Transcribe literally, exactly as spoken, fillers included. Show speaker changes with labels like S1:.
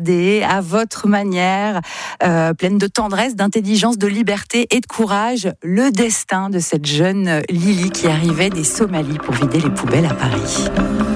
S1: regarder à votre manière, euh, pleine de tendresse, d'intelligence, de liberté et de courage, le destin de cette jeune Lily qui arrivait des Somalies pour vider les poubelles à Paris.